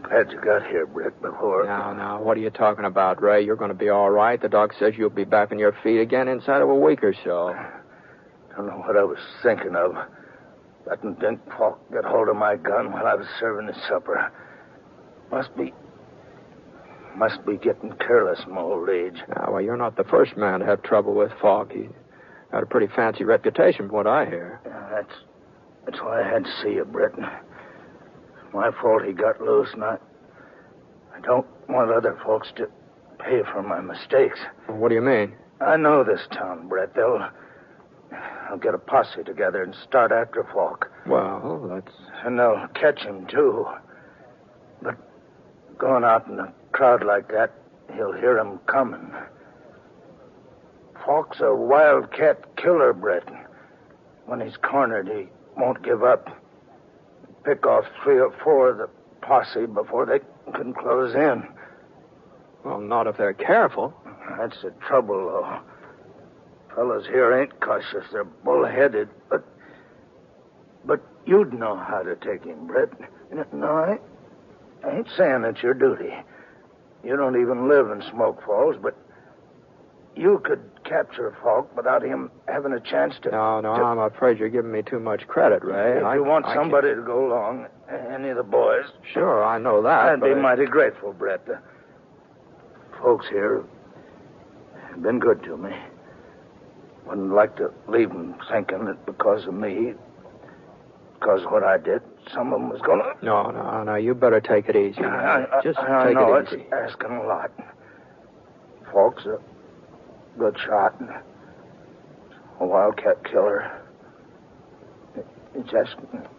Glad you got here, Britt, before... Now, what are you talking about, Ray? You're going to be all right. The doc says you'll be back on your feet again inside of a week or so. Don't know what I was thinking of. Letting Dink Falk get hold of my gun while I was serving his supper. Must be getting careless in my old age. Well, you're not the first man to have trouble with Falk. He had a pretty fancy reputation, from what I hear. Yeah, that's why I had to see you, Britt. My fault he got loose, and I don't want other folks to pay for my mistakes. What do you mean? I know this town, Brett. I'll get a posse together and start after Falk. Well, that's... And they'll catch him, too. But going out in a crowd like that, he'll hear him coming. Falk's a wildcat killer, Brett. When he's cornered, he won't give up. Pick off 3 or 4 of the posse before they can close in. Well, not if they're careful. That's the trouble, though. Fellas here ain't cautious. They're bullheaded, but you'd know how to take him, Brett. No, I ain't saying it's your duty. You don't even live in Smoke Falls, but you could capture Falk without him having a chance to... No, I'm afraid you're giving me too much credit, Ray. If you want somebody to go along, any of the boys... Sure, I know that, I'd be mighty grateful, Brett. The folks here have been good to me. Wouldn't like to leave them thinking that because of me, because of what I did, some of them was going to... No, you better take it easy. Just I take know it easy. It's asking a lot. Falk's a good shot and a wildcat killer. It's asking